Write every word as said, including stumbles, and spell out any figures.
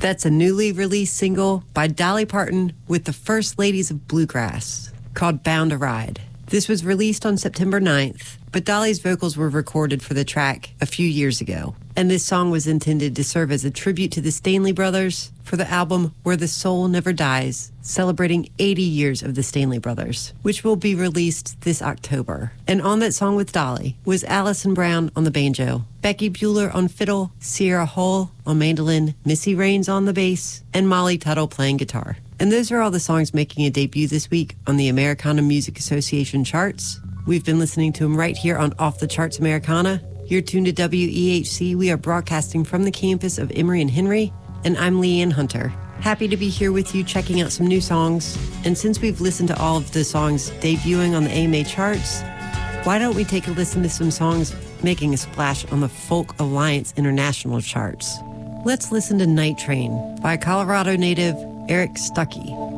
That's a newly released single by Dolly Parton with the First Ladies of Bluegrass called Bound to Ride. This was released on September ninth, but Dolly's vocals were recorded for the track a few years ago. And this song was intended to serve as a tribute to the Stanley Brothers for the album Where the Soul Never Dies, celebrating eighty years of the Stanley Brothers, which will be released this October. And on that song with Dolly was Alison Brown on the banjo, Becky Bueller on fiddle, Sierra Hull on mandolin, Missy Raines on the bass, and Molly Tuttle playing guitar. And those are all the songs making a debut this week on the Americana Music Association charts. We've been listening to them right here on Off the Charts Americana. You're tuned to W E H C. We are broadcasting from the campus of Emory and Henry, and I'm Leanne Hunter. Happy to be here with you checking out some new songs. And since we've listened to all of the songs debuting on the A M A charts, why don't we take a listen to some songs making a splash on the Folk Alliance International charts? Let's listen to Night Train by Colorado native Eric Stuckey.